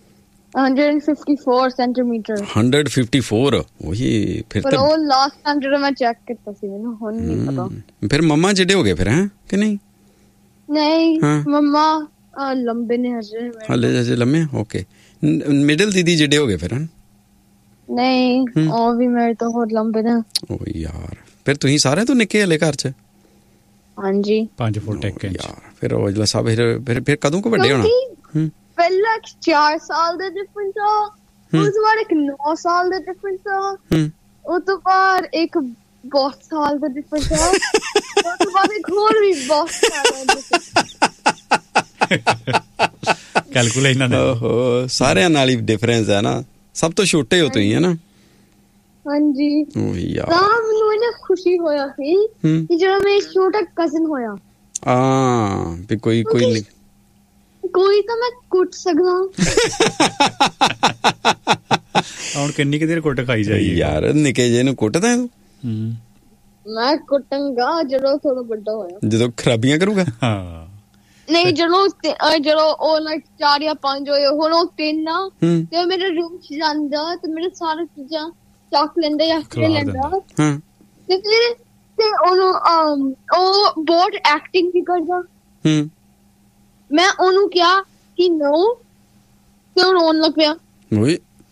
154 ਸੈਂਟੀਮੀਟਰ। 154? ਉਹੀ ਫਿਰ ਪਰ ਉਹ ਲਾਸਟ ਟਾਈਮ ਜਦੋਂ ਮੈਂ ਚੈੱਕ ਕੀਤਾ ਸੀ, ਮੈਨੂੰ ਹੁਣ ਨਹੀਂ ਪਤਾ। ਫਿਰ ਮੰਮਾ ਜਿਹੜੇ ਹੋ ਗਏ ਫਿਰ, ਹੈ ਕਿ ਨਹੀਂ? ਨਹੀਂ, ਮੰਮਾ ਲੰਬੇ ਨੇ ਹਜੇ ਲੰਮੇ। ਓਕੇ। ਮਿਡਲ ਦੀਦੀ ਜਿਹੜੇ ਹੋ ਗਏ ਫਿਰ? ਨਹੀਂ, ਉਹ ਵੀ ਮੇਰੇ ਤੋਂ ਹੋਰ ਲੰਬੇ ਨੇ। ਓ ਯਾਰ, ਫਿਰ ਤੁਸੀਂ ਸਾਰਿਆਂ ਤੋਂ ਨਿੱਕੇ ਹਲੇ ਘਰ 'ਚ? ਹਾਂਜੀ। 5 ਫੁੱਟ 1 ਇੰਚ। ਫਿਰ ਔਜਲਾ ਸਾਹਿਬ ਫਿਰ ਕਦੋਂ ਕੁ ਵੱਡੇ ਹੋਣਾ? ਪਹਿਲਾਂ 4 ਸਾਲ ਦਾ ਡਿਫਰੈਂਸ ਆ, ਉਸ ਤੋਂ ਬਾਅਦ ਇੱਕ 9 ਸਾਲ ਦਾ ਡਿਫਰੈਂਸ ਆ, ਉਸ ਤੋਂ ਬਾਅਦ ਇੱਕ ਬਹੁਤ ਸਾਲ ਦਾ ਡਿਫਰੈਂਸ ਆ, ਉਸ ਤੋਂ ਬਾਅਦ ਇੱਕ ਹੋਰ ਵੀ ਬਹੁਤ ਸਾਲ ਦਾ। ਕੈਲਕੂਲੇਟ ਨਾ। ਓਹੋ, ਸਾਰਿਆਂ ਨਾਲ ਹੀ ਡਿਫਰੈਂਸ ਹੈ ਨਾ। ਸਭ ਤੋਂ ਛੋਟੇ ਹੋ ਤੁਸੀਂ, ਹੈ ਨਾ? ਹਾਂਜੀ। ਉਹੀ ਯਾਰ, ਤਾਂ ਮੈਨੂੰ ਇੰਨਾ ਖੁਸ਼ੀ ਹੋਇਆ ਸੀ ਕਿ ਜਦੋਂ ਮੇਰਾ ਛੋਟਾ ਕਜ਼ਨ ਹੋਇਆ। ਵੀ ਕੋਈ ਨਹੀਂ, ਕੋਈ ਤਾਂ ਮੈਂ ਕੁੱਟ ਸਕਦਾ। ਹੁਣ ਕਿੰਨੀ ਕੁ ਦੇਰ ਕੁੱਟ ਖਾਈ ਜਾਈਏ ਯਾਰ? ਨਿੱਕੇ ਜਿਹੇ ਨੂੰ ਕੁੱਟਦਾ ਤੂੰ? ਮੈਂ ਕੁੱਟਾਂਗਾ ਜਦੋਂ ਥੋੜਾ ਵੱਡਾ ਹੋਇਆ, ਜਦੋਂ ਖਰਾਬੀਆਂ ਕਰੂਗਾ। ਹਾਂ, ਨਹੀਂ, ਜਦੋਂ ਉਹ 4 ਜਾਂ 5 ਹੋਏ, ਹੁਣ ਉਹ 3 ਆ, ਤੇ ਮੇਰੇ ਰੂਮ ਚ ਜਾਂਦਾ ਤੇ ਮੇਰੇ ਸਾਰੇ ਚੀਜ਼ਾਂ ਚੱਕ ਲੈਂਦਾ ਜਾਂ ਖੇ ਲੈਂਦਾ, ਤੇ ਫਿਰ ਤੇ ਉਹਨੂੰ ਉਹ ਬਹੁਤ ਐਕਟਿੰਗ ਵੀ ਕਰਦਾ। ਮੈਂ ਉਹਨੂੰ ਕਿਹਾ ਕਿ ਨੋ, ਤੇ ਉਹ ਰੋਣ ਲੱਗ ਪਿਆ।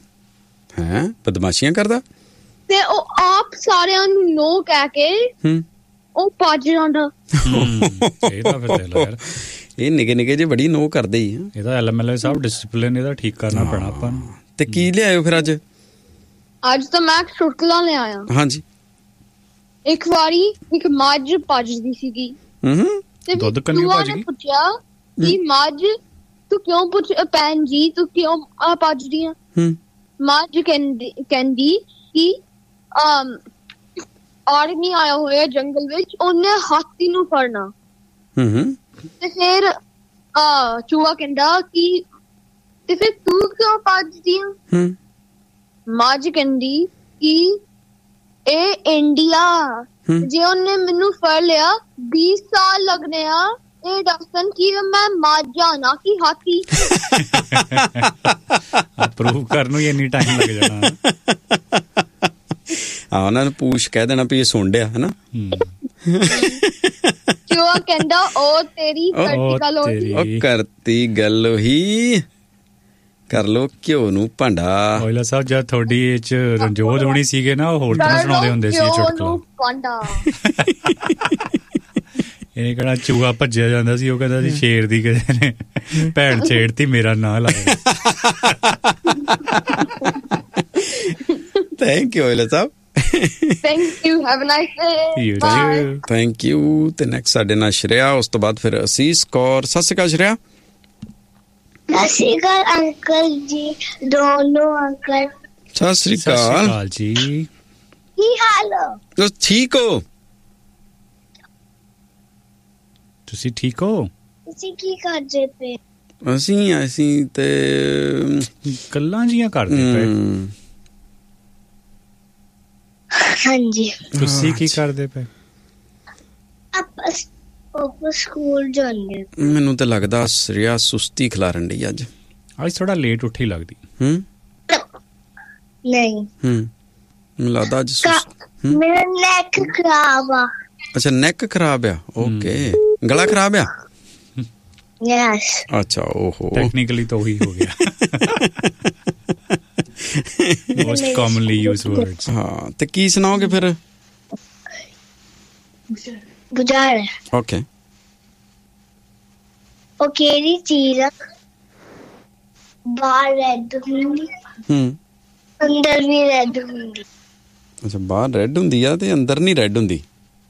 ਹੈ ਬਦਮਾਸ਼ੀਆਂ ਕਰਦਾ ਤੇ ਉਹ ਆਪ ਸਾਰਿਆਂ ਨੂੰ ਨੋ ਕਹਿ ਕੇ ਉਹ ਭੱਜ ਜਾਂਦਾ। ਇਹ ਤਾਂ ਫਿਰ ਦੇਖ ਲਓ ਯਾਰ, ਇਹ ਨਿੱਕੇ ਜੇ ਬੜੀ ਨੋ ਕਰਦੇ ਹੀ ਆ। ਇਹਦਾ ਐਲਐਮਐਲਏ ਸਾਹਿਬ ਡਿਸਪਲਿਨ ਇਹਦਾ ਠੀਕ ਕਰਨਾ ਪੈਣਾ ਆਪਾਂ ਨੂੰ। ਤੇ ਕੀ ਲਿਆਇਓ ਫਿਰ ਅੱਜ ਤਾਂ ਮੈਂ ਚੁਟਕਲਾ ਲਿਆਇਆ। ਹਾਂਜੀ। ਇੱਕ ਵਾਰੀ ਇੱਕ ਮੱਝ ਭੱਜਦੀ ਸੀਗੀ ਤੇ ਦੁੱਧ ਕੰਨੀ ਭੱਜ ਗਈ। ਪੁੱਛਿਆ ਕਿ ਮੱਝ ਤੂੰ ਕਿਉਂ ਭੈਣ ਜੀ ਤੂੰ ਕਿਉਂ ਭੱਜਦੀ ਆ? ਮੱਝ ਕਹਿੰਦੀ ਕਿ ਆਦਮੀ ਆਇਆ ਹੋਇਆ ਜੰਗਲ ਵਿੱਚ, ਉਹਨੇ ਹਾਥੀ ਨੂੰ ਫੜਨਾ। ਤੇ ਫਿਰ ਚੂਹਾ ਕਹਿੰਦਾ ਕਿ ਤੇ ਫਿਰ ਤੂੰ ਕਿਉਂ ਭੱਜਦੀ ਆ? ਮੱਝ ਕਹਿੰਦੀ ਕਿ ਇਹ ਇੰਡੀਆ, ਜੇ ਉਹਨੇ ਮੈਨੂੰ ਫੜ ਲਿਆ 20 ਸਾਲ ਲੱਗਣੇ ਆ ਇਹ ਦੱਸਣ ਕਿ ਮੈਂ ਮੱਝ ਆ ਨਾ ਕਿ ਹਾਥੀ। ਪ੍ਰੂਵ ਕਰਨ ਨੂੰ ਇੰਨੀ ਟਾਈਮ ਲੱਗ ਜਾਣਾ। ਉਹਨਾਂ ਨੂੰ ਪੁੱਛ ਕਹਿ ਦੇਣਾ ਵੀ ਇਹ ਸੁਣ ਡਿਆ ਹਨਾ। ਚੂਹਾ ਕਹਿੰਦਾ ਉਹ ਤੇਰੀ ਗੱਲ ਹੋਈ, ਉਹ ਕਰਤੀ ਗੱਲ ਉਹੀ ਕਰ ਲੋ ਘਿਓ ਨੂੰ ਭਾਂਡਾ। ਓਇਲਾ ਸਾਹਿਬ ਜਦ ਤੁਹਾਡੀ ਇਹ ਚ ਰਣਜੋਤ ਹੋਣੀ ਸੀਗੇ ਨਾ, ਉਹ ਹੋਰ ਤਰ੍ਹਾਂ ਸੁਣਾਉਂਦੇ ਹੁੰਦੇ ਸੀ ਚੁਟਕਲਾ। ਇਹ ਕਿਹੜਾ ਚੂਹਾ ਭੱਜਿਆ ਜਾਂਦਾ ਸੀ, ਉਹ ਕਹਿੰਦਾ ਸੀ ਸ਼ੇਰ ਦੀ ਕਿਸੇ ਨੇ ਭੈਣ ਛੇੜਤੀ ਮੇਰਾ ਨਾਂ ਲਾਇਆ। Thank you Aujla Sahib. Thank you, have a nice day. Bye. Thank you. ਤੇ ਨੈਕਸਟ ਸਾਡੇ ਨਾਲ ਸ਼੍ਰੇਆ, ਉਸ ਤੋਂ ਬਾਅਦ ਫਿਰ ਅਸੀਸ ਕੌਰ। ਸਤਿ ਸ਼੍ਰੀ ਅਕਾਲ ਸ਼੍ਰੇਆ। ਸਤਿ ਸ਼੍ਰੀ ਅਕਾਲ ਅੰਕਲ ਜੀ, ਦੋਨੋਂ ਅੰਕਲ। ਸਤਿ ਸ਼੍ਰੀ ਅਕਾਲ ਜੀ। ਕੀ ਹਾਲ ਹੋ? ਠੀਕ ਹੋ? ਤੁਸੀਂ ਠੀਕ ਹੋ? ਤੁਸੀਂ ਕੀ ਕਰਦੇ ਪਏ? ਅਸੀਂ ਤੇ ਗੱਲਾਂ ਜੀਆਂ ਕਰਦੇ ਪਏ। ਹਾਂਜੀ। ਤੁਸੀਂ ਕੀ ਕਰਦੇ ਪਏ? ਆਪਾਂ ਸਕੂਲ ਜਾਂਦੇ। ਮੈਨੂੰ ਤਾਂ ਲੱਗਦਾ ਸ਼੍ਰੇਆ ਸੁਸਤੀ ਖਿਲਾਰਨ ਡਈ ਅੱਜ ਥੋੜਾ ਲੇਟ ਉੱਠੀ ਲੱਗਦੀ। ਨਹੀਂ ਮੈਨੂੰ ਲੱਗਦਾ ਅੱਜ ਮੇਰਾ ਨੈਕ ਖਰਾਬ ਆ। ਅੱਛਾ, ਨੈਕ ਖਰਾਬ ਆ। ਓਕੇ, ਗਲਾ ਖਰਾਬ ਆ। ਯੈਸ। ਅੱਛਾ, ਓਹੋ, ਟੈਕਨੀਕਲੀ ਤਾਂ ਉਹੀ ਹੋ ਗਿਆ। Most commonly used words. ਹਾਂ, ਤੇ ਕੀ ਸੁਣਾਓਗੇ ਫਿਰ? ਬੁਝਾਰ। ਓਕੇ। ਉਹ ਕਿਹੜੀ ਚੀਜ਼ ਬਾਹਰ ਰੈੱਡ ਹੁੰਦੀ ਅੰਦਰ ਵੀ ਰੈੱਡ ਹੁੰਦੀ? ਅੱਛਾ, ਬਾਹਰ ਰੈੱਡ ਹੁੰਦੀ ਆ ਤੇ ਅੰਦਰ ਨਹੀਂ ਰੈੱਡ ਹੁੰਦੀ?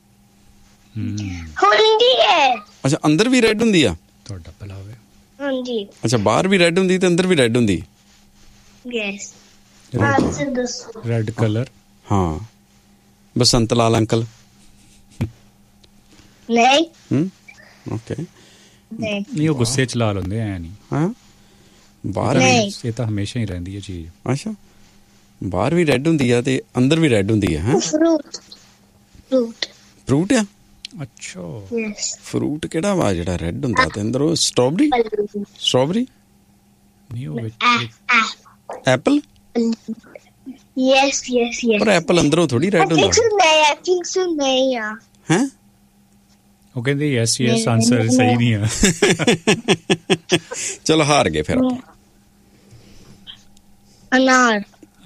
ਹੁੰਦੀ ਹੈ। ਅੱਛਾ, ਅੰਦਰ ਵੀ ਰੈੱਡ ਹੁੰਦੀ ਆ? ਤੁਹਾਡਾ ਭਲਾ ਹੋਵੇ। ਹਾਂਜੀ। ਅੱਛਾ, ਬਾਹਰ ਵੀ ਰੈੱਡ ਹੁੰਦੀ ਤੇ ਅੰਦਰ ਵੀ ਰੈੱਡ ਹੁੰਦੀ? ਯੈਸ। Red colour. ਹਾਂ, ਬਸੰਤ ਲਾਲ ਅੰਕਲ। ਨਹੀਂ। ਓਕੇ। ਨਹੀਂ, ਉਹ ਗੁੱਸੇ ਚ ਲਾਲ ਹੁੰਦੇ ਐ ਨਹੀਂ। ਹਾਂ, ਬਾਹਰ ਇਹ ਤਾਂ ਹਮੇਸ਼ਾ ਹੀ ਰਹਿੰਦੀ ਹੈ ਚੀਜ਼। ਅੱਛਾ, ਬਾਹਰ ਵੀ ਰੈੱਡ ਹੁੰਦੀ ਆ ਤੇ ਅੰਦਰ ਵੀ ਰੈੱਡ ਹੁੰਦੀ ਆ। ਹੈ ਫਰੂਟ ਆ? ਅੱਛਾ, ਫਰੂਟ ਕਿਹੜਾ ਵਾ ਜਿਹੜਾ ਰੈੱਡ ਹੁੰਦਾ ਤੇ ਅੰਦਰ? ਉਹ ਸਟ੍ਰਾਬੇਰੀ ਨਹੀਂ, ਉਹ ਐਪਲ। ਯੈਸ। ਪਰ ਐਪਲ ਅੰਦਰੋਂ ਥੋੜੀ ਰੈੱਡ ਹੁੰਦਾ। ਨਹੀਂ ਆ। ਹੈ? ਉਹ ਕਹਿੰਦੇ ਯੈਸ ਆਨਸਰ ਸਹੀ ਨਹੀਂ ਆ। ਚਲੋ ਹਾਰ ਗਏ ਫਿਰ। ਅਨਾਰ।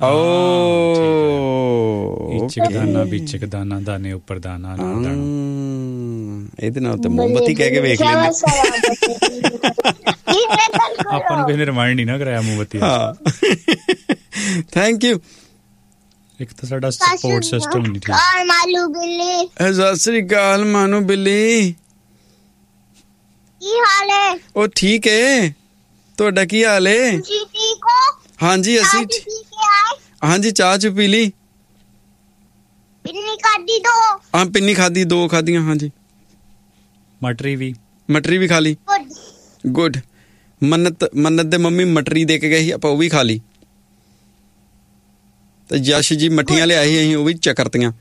ਇੱਕ ਦਾਨਾ ਦਾਣੇ ਉੱਪਰ ਦਾਣਾ। ਇਹਦੇ ਨਾਲ ਤੇ ਮੋਮਬੱਤੀ ਕਹਿ ਕੇ ਵੇਖ ਲੈਂਦੇ। ਆਪਾਂ ਨੂੰ ਕਿਸੇ ਨੇ ਰਿਮਾਈਂਡ ਨਹੀਂ ਨਾ ਕਰਾਇਆ ਮੋਮਬੱਤੀ। ਹਾਂ, ਥੈਂਕ ਯੂ। ਇੱਕ ਤਾਂ ਸਾਡਾ ਸਪੋਰਟ ਸਿਸਟਮ ਨਹੀਂ ਠੀਕ। ਮਾਲੂ ਬਿੱਲੀ। ਸਤਿ ਸ੍ਰੀ ਅਕਾਲ ਮਾਨੂ ਬਿੱਲੀ। ਕੀ ਹਾਲ ਹੈ? ਉਹ ਠੀਕ ਹੈ, ਤੁਹਾਡਾ ਕੀ ਹਾਲ ਹੈ? ਤੁਸੀਂ ਠੀਕ ਹੋ? ਹਾਂਜੀ, ਅਸੀਂ ਹਾਂਜੀ। ਚਾਹ ਚ ਪੀ ਲਈ? ਪਿੰਨੀ ਖਾਦੀ ਦੋ? ਹਾਂ, ਪਿੰਨੀ ਖਾਦੀ, 2 ਖਾਦੀਆਂ। ਹਾਂਜੀ, ਮਟਰੀ ਵੀ ਖਾ ਲਈ। ਗੁੱਡ। ਮੰਨਤ ਦੇ ਮੰਮੀ ਮਟਰੀ ਦੇ ਕੇ ਗਏ ਸੀ, ਆਪਾਂ ਉਹ ਵੀ ਖਾ ਲਈ। ਤੇ ਯਸ਼ ਜੀ ਮੱਠੀਆਂ ਲਿਆਏ ਸੀ, ਅਸੀਂ ਉਹ ਵੀ ਚੱਕਰਤੀਆਂ।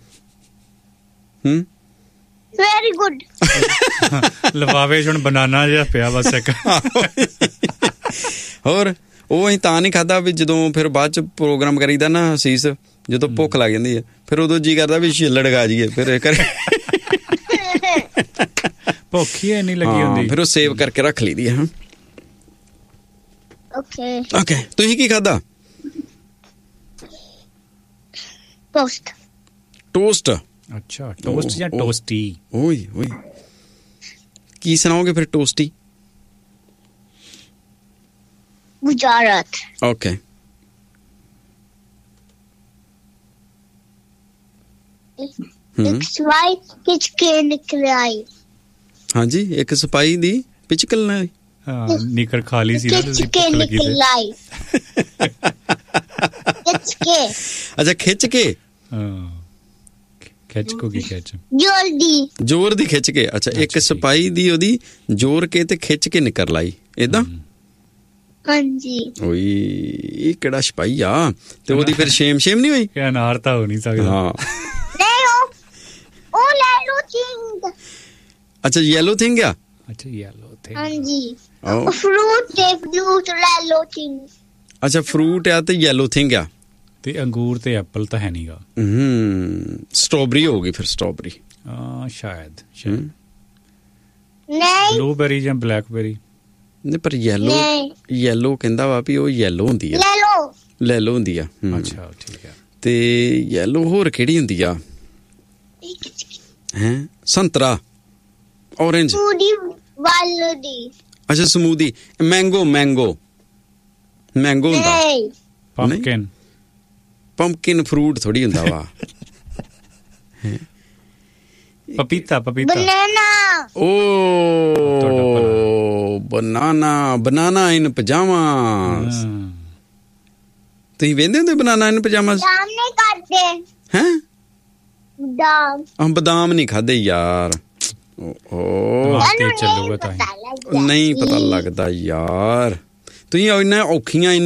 Very good. ਲਫਾਵੇ ਹੁਣ ਬਨਾਨਾ ਜਿਹਾ ਪਿਆ ਬਸ ਇੱਕ। ਹੋਰ ਉਹ ਅਸੀਂ ਤਾਂ ਨਹੀਂ ਖਾਦਾ ਵੀ ਜਦੋਂ ਫਿਰ ਬਾਅਦ ਚ ਪ੍ਰੋਗਰਾਮ ਕਰੀਦਾ ਨਾ ਅਸੀਸ, ਜਦੋਂ ਭੁੱਖ ਲੱਗ ਜਾਂਦੀ ਹੈ ਫਿਰ ਉਦੋਂ ਜੀ ਕਰਦਾ ਵੀ ਛਿੱਲੜ ਖਾ ਜਾਈਏ। ਫਿਰ ਭੁੱਖ ਹੀ ਨਹੀਂ ਲੱਗੀ ਹੁੰਦੀ, ਫਿਰ ਉਹ ਸੇਵ ਕਰਕੇ ਰੱਖ ਲਈਦੀ ਹੈ। ਓਕੇ। ਤੁਸੀਂ ਕੀ ਖਾਦਾ? ਟੋਸਟ ਅੱਛਾ ਟੋਸਟ ਜਾਂ ਟੋਸਟੀ ਓਏ ਓਏ ਕੀ ਸੁਣਾਓਗੇ ਫਿਰ ਟੋਸਟੀ ਗੁਜਰਾਤ ਓਕੇ ਇੱਕ ਸਵਾਈ ਖਿੱਚਕੇ ਨਿਕਲਾਈ ਹਾਂਜੀ ਇੱਕ ਸਿਪਾਹੀ ਦੀ ਪਿਚਕਲ ਨਾਲ ਨਿਕਰ ਖਾ ਲਈ ਸੀ ਨਾ ਤੁਸੀਂ ਖਿੱਚਕੇ ਨਿਕਲਾਈ ਖਿੱਚਕੇ ਅੱਛਾ ਖਿੱਚ ਕੇ ਖਿੱਚ ਕੋ ਕੀ ਖਿੱਚ ਜ਼ੋਰ ਦੀ ਖਿੱਚ ਕੇ ਅੱਛਾ ਇੱਕ ਸਿਪਾਹੀ ਦੀ ਉਹਦੀ ਜ਼ੋਰ ਕੇ ਤੇ ਖਿੱਚ ਕੇ ਨਿਕਲ ਲਾਈ ਏਦਾਂ ਹਾਂਜੀ ਓਏ ਇਹ ਕਿਹੜਾ ਸਿਪਾਹੀ ਆ ਤੇ ਉਹਦੀ ਫਿਰ ਸ਼ੇਮ ਨਹੀਂ ਹੋਈ ਕਿ ਅਨਾਰ ਤਾਂ ਹੋ ਨਹੀਂ ਸਕਦਾ ਹਾਂ ਉਹ ਲੈਲੋ ਥਿੰਗ ਅੱਛਾ ਯੈਲੋ ਥਿੰਗ ਆ ਅੱਛਾ ਯੈਲੋ ਥਿੰਗ ਹਾਂਜੀ ਫਰੂਟ ਲੈਲੋ ਥਿੰਗ ਅੱਛਾ ਫਰੂਟ ਆ ਤੇ ਯੈਲੋ ਥਿੰਗ ਆ ਤੇ ਅੰਗੂਰ ਤੇ ਐਪਲ ਤਾਂ ਹੈ ਨਹੀਂਗਾ ਸਟ੍ਰਾਬੇਰੀ ਹੋਊਗੀ ਫਿਰ ਸਟ੍ਰਾਬੇਰੀ ਸ਼ਾਇਦ ਨਹੀਂ ਬਲੂਬੇਰੀ ਜਾਂ ਬਲੈਕਬੇਰੀ ਨਹੀਂ ਪਰ ਯੈਲੋ ਕਹਿੰਦਾ ਵਾ ਵੀ ਉਹ ਯੈਲੋ ਹੁੰਦੀ ਆ ਲੈ ਲੋ ਹੁੰਦੀ ਆ ਅੱਛਾ ਠੀਕ ਆ ਤੇ ਯੈਲੋ ਹੋਰ ਕਿਹੜੀ ਹੁੰਦੀ ਆ ਹੈ ਸੰਤਰਾ ਔਰੇਂਜ ਅੱਛਾ ਸਮੂਦੀ ਮੈਂਗੋ ਹੁੰਦਾ ਪੰਪਕਿਨ ਫਰੂਟ ਥੋੜੀ ਹੁੰਦਾ ਵਾ ਪਪੀਤਾ ਓ ਬਨਾਨਾ ਇਨ ਪਜਾਮਾਸ ਤੁਸੀਂ ਵੇਖਦੇ ਹੁੰਦੇ ਬਨਾਨਾ ਇਨ ਪਜਾਮਾਸ ਹੈ ਬਦਾਮ ਨਹੀਂ ਖਾਦੇ ਯਾਰ ਨਹੀਂ ਪਤਾ ਲੱਗਦਾ ਯਾਰ ਤੁਸੀਂ ਇੰਨਾ ਔਖੀਆਂ